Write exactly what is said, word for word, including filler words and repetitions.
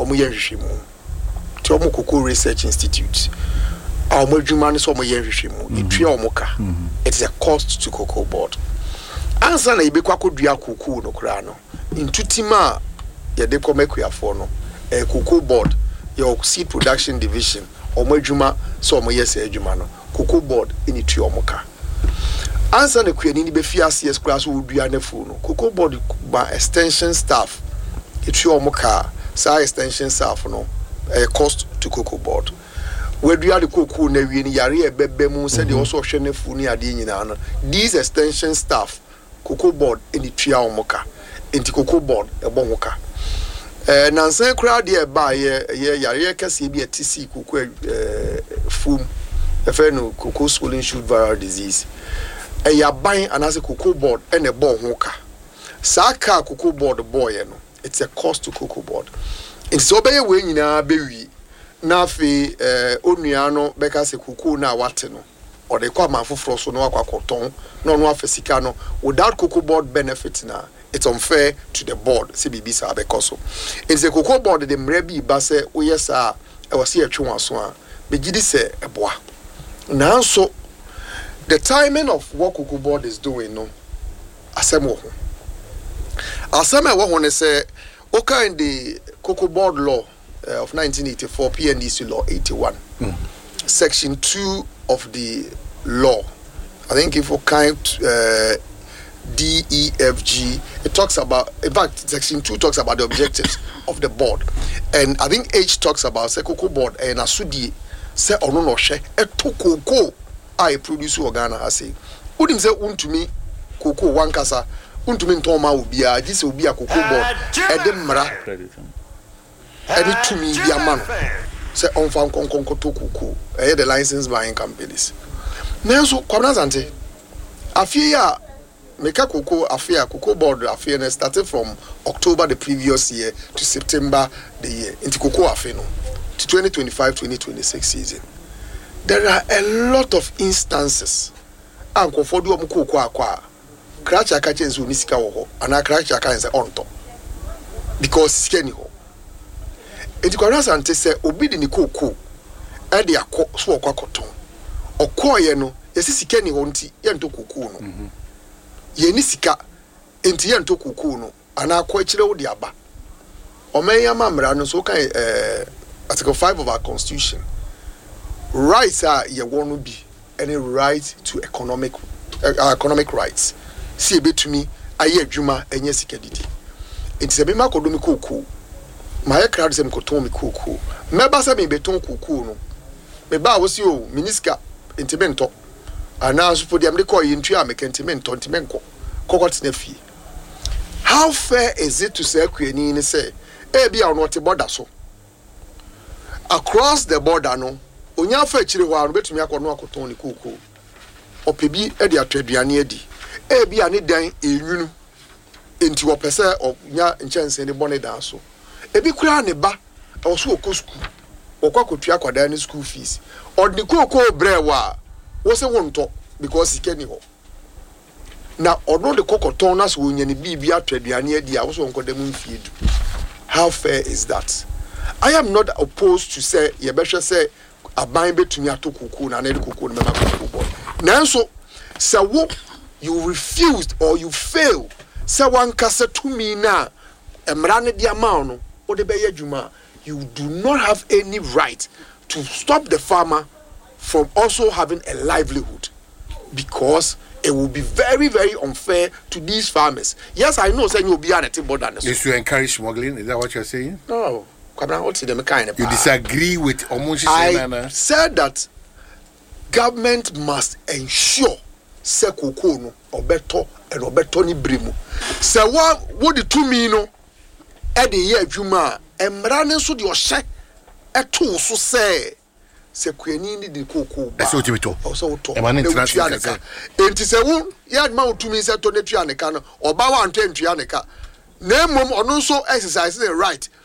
omo yen hwehwemu ti omo Cocoa Research Institute a omo adwuma ne so omo yen hwehwemu etwa omo ka it is a cost to Cocoa Board ansa na ibe kwa kodua cocoa no kra no intutima ye de komekuafo no eh Cocoa Board your seed production division omo adwuma so omo yes adwuma no Cocoa Board eni twa omo ka ansa na kuani ni be fiase yes kra so wodua na fu no Cocoa Board ba extension staff etwa omo ka sa extension staff no eh cost to Cocoa Board wedua de cocoa na wie ni yare ebebe mu se de also hwe na fu ni ade nyina no these extension staff Cocoa Board eni twa omo ka enti Cocoa Board ebo ho ka eh nansan kra de ba ye ye yare kase bi atisi cocoa eh fum efe no cocoa swollen shoot viral disease e ya ban anase Cocoa Board ene bo ho ka saka Cocoa Board boy no it's a cost to Cocoa Board it's obey we nyina bewi na afi eh onua no beka se cocoa na wate no or de kwa manfoforo so no akwakoton no no afesika no without Cocoa Board benefit na it's unfair to the board C B B sa bekoso it's a Cocoa Board de mrebi ba se oyesa e wase atwe waso a begidi se eboa nanso the timing of what Cocoa Board is doing no asem wo ho asem e wo ho ne se o kind the Cocoa Board law uh, of nineteen eighty-four P N D C law eighty-one mm. section two of the law I think if you count uh, D, E, F, G, it talks about, in fact, section two talks about the objectives of the board. And I think H talks about the Cocoa Board and Asudi, say, or no, no, she, a to cocoa, I produce organa, I say. Wouldn't say, un to me, cocoa, one casa, un to me, Toma will be a, this will be a Cocoa Board, Edinburgh, and it to me, be a man. Say, on found conco to cocoa, I had the license buying companies. Now, so, Comnazante, I fear. Meka Cocoa affair Cocoa Board affair started from October the previous year to September the year into Cocoa affair no to twenty twenty-five twenty twenty-six season. There are a lot of instances and for do am cocoa akwa crash akache nso ni sika wo ho ana crash akache nse on top because sika ni ho enti kwara sante se obi di ni cocoa e de akọ so okwa koton okoye no yesi sika ni ho nti ye nto cocoa no mm -hmm. Ye ni sika enti ye nto cocoa no ana akọ akire wo de aba omeya mamra no so kan eh article five of our constitution rights are ye wonu bi any right to economic uh, economic rights see betumi aye adwuma enye sika didi enti se be makodo mi cocoa ma ye crowd se mi koton mi cocoa meba se mi beton cocoa no me ba wo si o miniska enti bento ana so for dem de call you ntua mekentiment ontimenko kokot na fi how fair is it to say kwani ni say e bia no te border so across the border no onya fa chire ho anu betumi akono akoton ni kuku opebi e de atwaduane adi e bia ne dan enwunu enti wo pese onya nchense ni bone dan so ebi kura ne ba e wo so okosku okwakotua akwada ni school fees odni kuku brewa wo se wonto because he can ho na odno de kokoton na so wonya ne bibia atwaduane adi a wo so nkodam mfiedu how fair is that? I am not opposed to say ye behwe say aban betumi atokuku na na de kuku na kuku boy nanso say wo you refused or you fail say one kasa to me na emra ne dia ma no wo de be yadwuma you do not have any right to stop the farmer from also having a livelihood because it will be very, very unfair to these farmers. Yes, I know saying you'll be on a table than yes, you encourage smuggling. Is that what you're saying? No. You disagree with Omoji? I said that government must ensure se kokono obeto and obeto ni brimu. Se what what the two me no e de ye adwuma emra ne so de ohye eto so say se kwani ni de koko ba. Ese otibito. So to. E man international ka. Enti se wo ya ma otumi se to ne tua ne ka no oba wa anto antua ne ka. Na mom ono so exercise the right